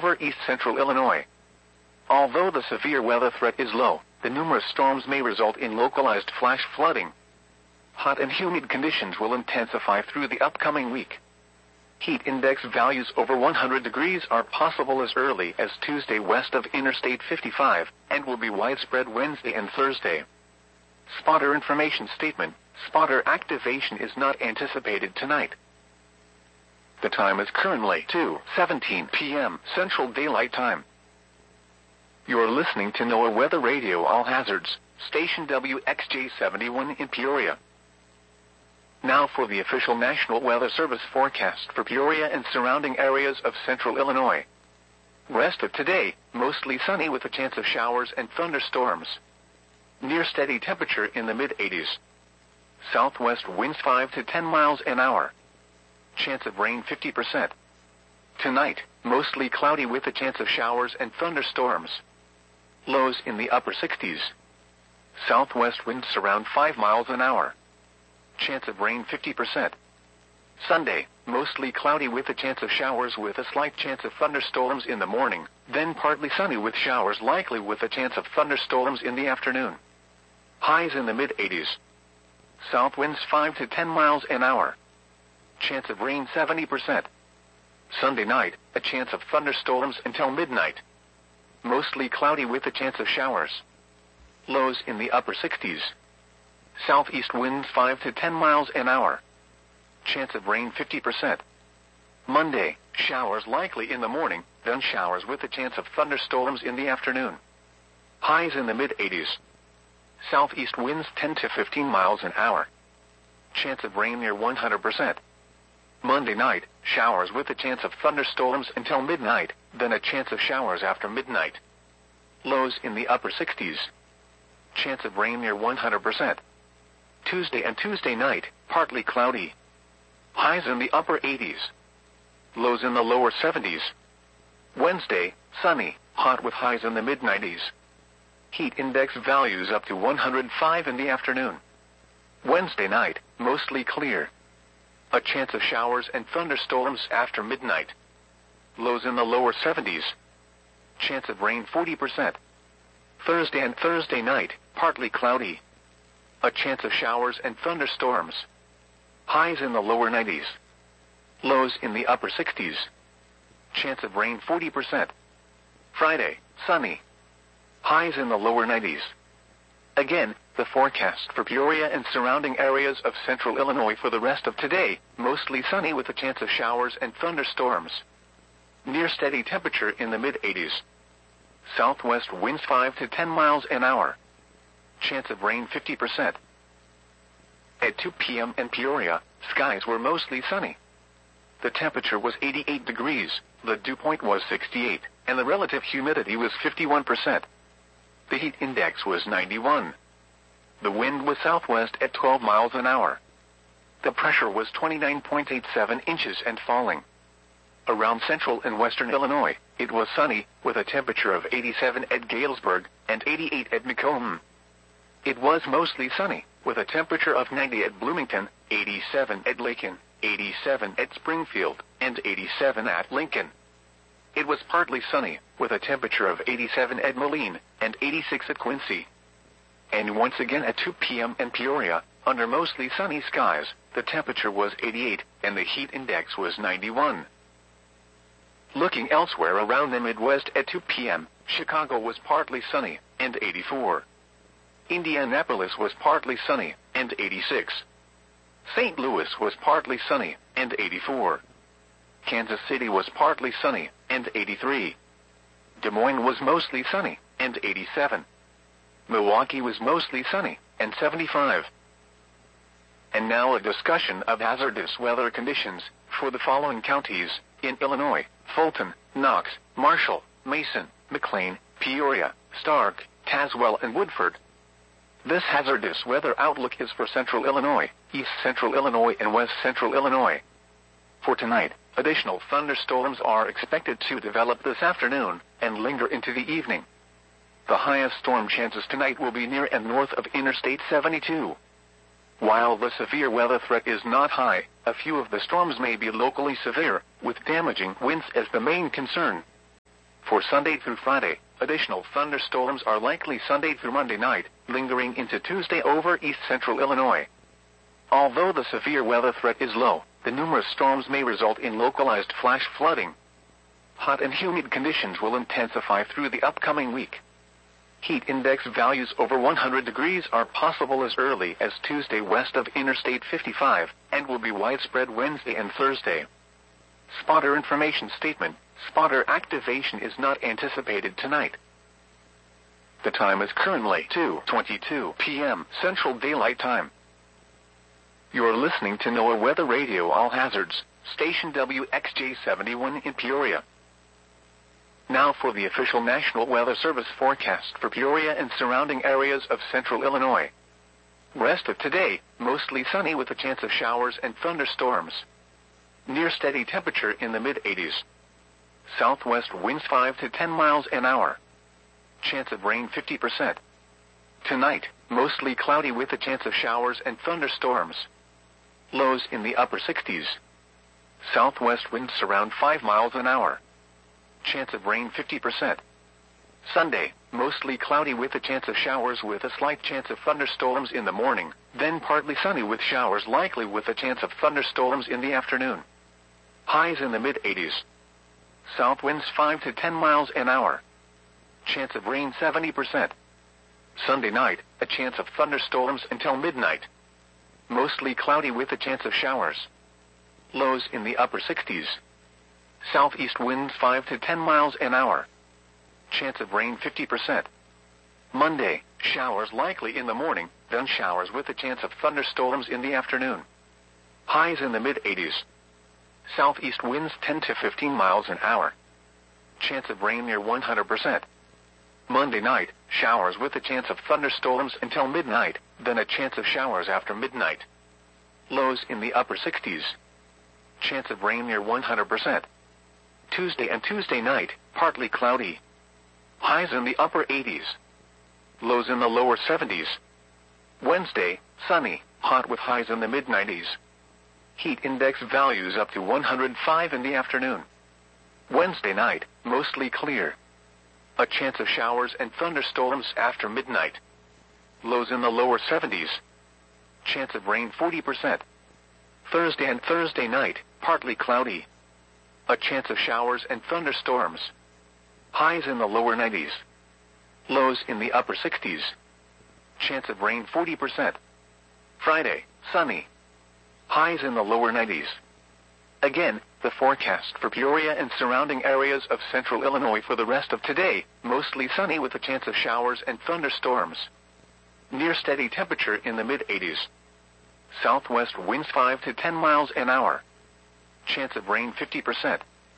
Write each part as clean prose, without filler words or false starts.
over east central Illinois. Although the severe weather threat is low, the numerous storms may result in localized flash flooding. Hot and humid conditions will intensify through the upcoming week. Heat index values over 100 degrees are possible as early as Tuesday west of Interstate 55, and will be widespread Wednesday and Thursday. Spotter information statement: spotter activation is not anticipated tonight. The time is currently 2:17 p.m. Central Daylight Time. You're listening to NOAA Weather Radio All Hazards, station WXJ71 in Peoria. Now for the official National Weather Service forecast for Peoria and surrounding areas of central Illinois. Rest of today, mostly sunny with a chance of showers and thunderstorms. Near steady temperature in the mid-80s. Southwest winds 5 to 10 miles an hour. Chance of rain 50%. Tonight, mostly cloudy with a chance of showers and thunderstorms. Lows in the upper 60s. Southwest winds around 5 miles an hour. Chance of rain 50%. Sunday, mostly cloudy with a chance of showers with a slight chance of thunderstorms in the morning, then partly sunny with showers likely with a chance of thunderstorms in the afternoon. Highs in the mid-80s. South winds 5 to 10 miles an hour. Chance of rain 70%. Sunday night, a chance of thunderstorms until midnight. Mostly cloudy with a chance of showers. Lows in the upper 60s. Southeast winds 5 to 10 miles an hour. Chance of rain 50%. Monday, showers likely in the morning, then showers with a chance of thunderstorms in the afternoon. Highs in the mid-80s. Southeast winds 10 to 15 miles an hour. Chance of rain near 100%. Monday night, showers with a chance of thunderstorms until midnight, then a chance of showers after midnight. Lows in the upper 60s. Chance of rain near 100%. Tuesday and Tuesday night, partly cloudy. Highs in the upper 80s. Lows in the lower 70s. Wednesday, sunny, hot with highs in the mid-90s. Heat index values up to 105 in the afternoon. Wednesday night, mostly clear. A chance of showers and thunderstorms after midnight. Lows in the lower 70s. Chance of rain 40%. Thursday and Thursday night, partly cloudy. A chance of showers and thunderstorms. Highs in the lower 90s. Lows in the upper 60s. Chance of rain 40%. Friday, sunny. Highs in the lower 90s. Again, the forecast for Peoria and surrounding areas of central Illinois for the rest of today, mostly sunny with a chance of showers and thunderstorms. Near steady temperature in the mid-80s. Southwest winds 5 to 10 miles an hour. Chance of rain 50%. At 2 p.m. in Peoria, skies were mostly sunny. The temperature was 88 degrees, the dew point was 68, and the relative humidity was 51%. The heat index was 91. The wind was southwest at 12 miles an hour. The pressure was 29.87 inches and falling. Around central and western Illinois, it was sunny, with a temperature of 87 at Galesburg and 88 at Macomb. It was mostly sunny, with a temperature of 90 at Bloomington, 87 at Lakin, 87 at Springfield, and 87 at Lincoln. It was partly sunny, with a temperature of 87 at Moline, and 86 at Quincy. And once again at 2 p.m. in Peoria, under mostly sunny skies, the temperature was 88, and the heat index was 91. Looking elsewhere around the Midwest at 2 p.m., Chicago was partly sunny, and 84. Indianapolis was partly sunny, and 86. St. Louis was partly sunny, and 84. Kansas City was partly sunny, and 83. Des Moines was mostly sunny, and 87. Milwaukee was mostly sunny, and 75. And now a discussion of hazardous weather conditions for the following counties in Illinois: Fulton, Knox, Marshall, Mason, McLean, Peoria, Stark, Tazewell, and Woodford. This hazardous weather outlook is for central Illinois, east central Illinois, and west central Illinois. For tonight, additional thunderstorms are expected to develop this afternoon and linger into the evening. The highest storm chances tonight will be near and north of Interstate 72. While the severe weather threat is not high, a few of the storms may be locally severe, with damaging winds as the main concern. For Sunday through Friday, additional thunderstorms are likely Sunday through Monday night, lingering into Tuesday over east central Illinois. Although the severe weather threat is low, the numerous storms may result in localized flash flooding. Hot and humid conditions will intensify through the upcoming week. Heat index values over 100 degrees are possible as early as Tuesday west of Interstate 55, and will be widespread Wednesday and Thursday. Spotter information statement: spotter activation is not anticipated tonight. The time is currently 2:22 p.m. Central Daylight Time. You're listening to NOAA Weather Radio All Hazards, station WXJ71 in Peoria. Now for the official National Weather Service forecast for Peoria and surrounding areas of central Illinois. Rest of today, mostly sunny with a chance of showers and thunderstorms. Near steady temperature in the mid-80s. Southwest winds 5 to 10 miles an hour. Chance of rain 50%. Tonight, mostly cloudy with a chance of showers and thunderstorms. Lows in the upper 60s. Southwest winds around 5 miles an hour. Chance of rain 50%. Sunday, mostly cloudy with a chance of showers with a slight chance of thunderstorms in the morning, then partly sunny with showers likely with a chance of thunderstorms in the afternoon. Highs in the mid-80s. South winds 5 to 10 miles an hour. Chance of rain 70%. Sunday night, a chance of thunderstorms until midnight. Mostly cloudy with a chance of showers. Lows in the upper 60s. Southeast winds 5 to 10 miles an hour. Chance of rain 50%. Monday, showers likely in the morning, then showers with a chance of thunderstorms in the afternoon. Highs in the mid-80s. Southeast winds 10 to 15 miles an hour. Chance of rain near 100%. Monday night, showers with a chance of thunderstorms until midnight, then a chance of showers after midnight. Lows in the upper 60s. Chance of rain near 100%. Tuesday and Tuesday night, partly cloudy. Highs in the upper 80s. Lows in the lower 70s. Wednesday, sunny, hot with highs in the mid-90s. Heat index values up to 105 in the afternoon. Wednesday night, mostly clear. A chance of showers and thunderstorms after midnight. Lows in the lower 70s. Chance of rain 40%. Thursday and Thursday night, partly cloudy. A chance of showers and thunderstorms. Highs in the lower 90s. Lows in the upper 60s. Chance of rain 40%. Friday, sunny. Highs in the lower 90s. Again, the forecast for Peoria and surrounding areas of central Illinois for the rest of today, mostly sunny with a chance of showers and thunderstorms. Near steady temperature in the mid-80s. Southwest winds 5 to 10 miles an hour. Chance of rain 50%.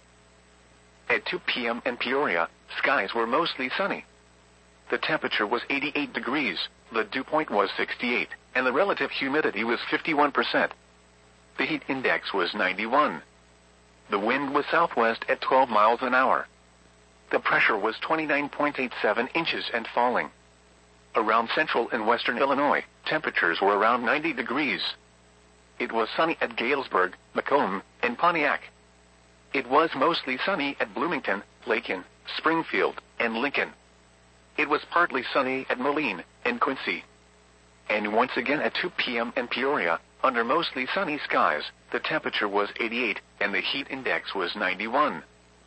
At 2 p.m. in Peoria, skies were mostly sunny. The temperature was 88 degrees, the dew point was 68, and the relative humidity was 51%. The heat index was 91. The wind was southwest at 12 miles an hour. The pressure was 29.87 inches and falling. Around central and western Illinois, temperatures were around 90 degrees. It was sunny at Galesburg, Macomb, and Pontiac. It was mostly sunny at Bloomington, Lakin, Springfield, and Lincoln. It was partly sunny at Moline and Quincy. And once again at 2 p.m. in Peoria, under mostly sunny skies, the temperature was 88 and the heat index was 91.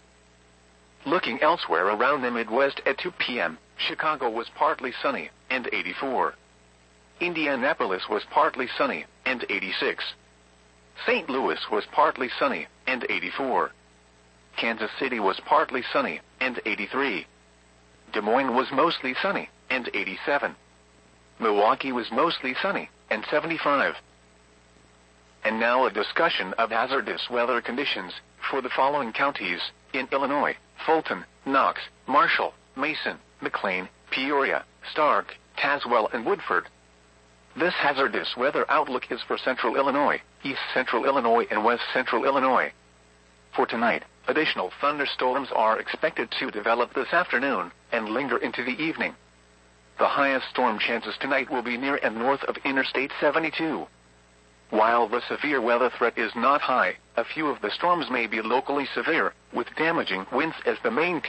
Looking elsewhere around the Midwest at 2 p.m., Chicago was partly sunny and 84. Indianapolis was partly sunny and 86. St. Louis was partly sunny and 84. Kansas City was partly sunny and 83. Des Moines was mostly sunny and 87. Milwaukee was mostly sunny and 75. And now a discussion of hazardous weather conditions for the following counties in Illinois: Fulton, Knox, Marshall, Mason, McLean, Peoria, Stark, Tazewell, and Woodford. This hazardous weather outlook is for central Illinois, east central Illinois, and west central Illinois. For tonight, additional thunderstorms are expected to develop this afternoon and linger into the evening. The highest storm chances tonight will be near and north of Interstate 72. While the severe weather threat is not high, a few of the storms may be locally severe, with damaging winds as the main